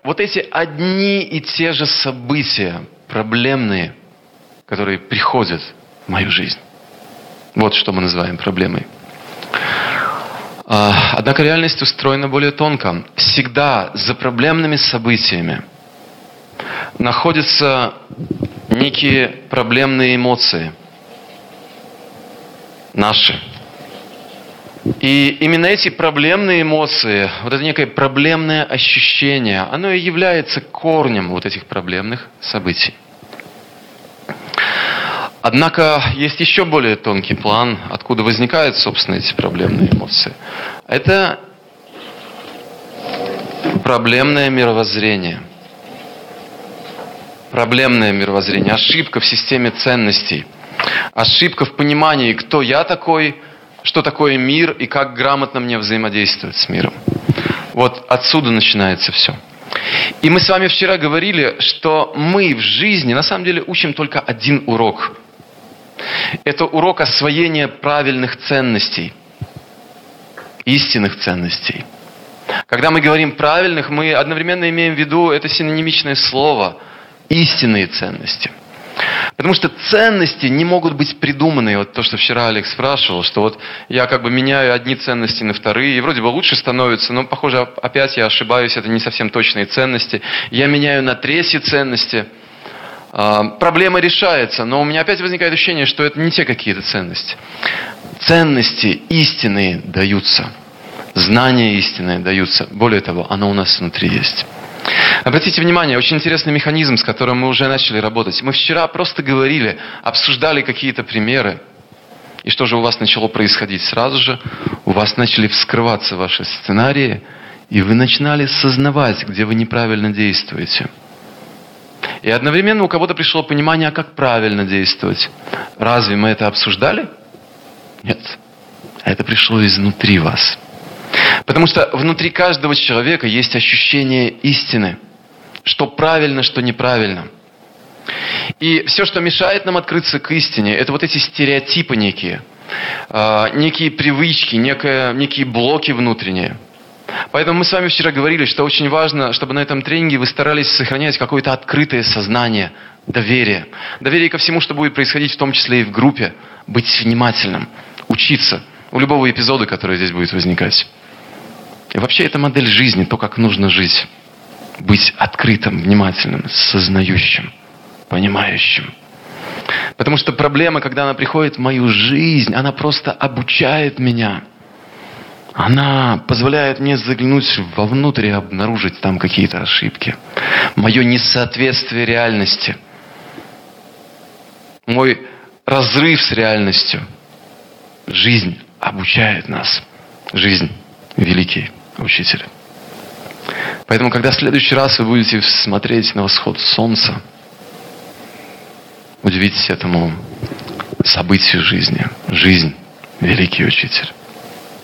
вот эти одни и те же события, проблемные, которые приходят в мою жизнь. Вот что мы называем проблемой. Однако реальность устроена более тонко. Всегда за проблемными событиями находятся некие проблемные эмоции. Наши. И именно эти проблемные эмоции, вот это некое проблемное ощущение, оно и является корнем вот этих проблемных событий. Однако есть еще более тонкий план, откуда возникают, собственно, эти проблемные эмоции. Это проблемное мировоззрение. Проблемное мировоззрение, ошибка в системе ценностей, ошибка в понимании, кто я такой, что такое мир и как грамотно мне взаимодействовать с миром. Вот отсюда начинается все. И мы с вами вчера говорили, что мы в жизни на самом деле учим только один урок. Это урок освоения правильных ценностей, истинных ценностей. Когда мы говорим правильных, мы одновременно имеем в виду это синонимичное слово «истинные ценности». Потому что ценности не могут быть придуманы. Вот то, что вчера Алекс спрашивал, что вот я как бы меняю одни ценности на вторые, и вроде бы лучше становится, но, похоже, опять я ошибаюсь, это не совсем точные ценности. Я меняю на третьи ценности. Проблема решается, но у меня опять возникает ощущение, что это не те какие-то ценности. Ценности истинные даются. Знания истинные даются. Более того, оно у нас внутри есть. Обратите внимание, очень интересный механизм, с которым мы уже начали работать. Мы вчера просто говорили, обсуждали какие-то примеры. И что же у вас начало происходить? Сразу же у вас начали вскрываться ваши сценарии, и вы начинали сознавать, где вы неправильно действуете. И одновременно у кого-то пришло понимание, а как правильно действовать. Разве мы это обсуждали? Нет. Это пришло изнутри вас. Потому что внутри каждого человека есть ощущение истины. Что правильно, что неправильно. И все, что мешает нам открыться к истине, это вот эти стереотипы некие. Некие привычки, некие блоки внутренние. Поэтому мы с вами вчера говорили, что очень важно, чтобы на этом тренинге вы старались сохранять какое-то открытое сознание, доверие. Доверие ко всему, что будет происходить, в том числе и в группе. Быть внимательным, учиться у любого эпизода, который здесь будет возникать. И вообще это модель жизни, то, как нужно жить. Быть открытым, внимательным, сознающим, понимающим. Потому что проблема, когда она приходит в мою жизнь, она просто обучает меня. Она позволяет мне заглянуть вовнутрь и обнаружить там какие-то ошибки. Мое несоответствие реальности. Мой разрыв с реальностью. Жизнь обучает нас. Жизнь – великий учитель. Поэтому, когда в следующий раз вы будете смотреть на восход солнца, удивитесь этому событию жизни. Жизнь – великий учитель.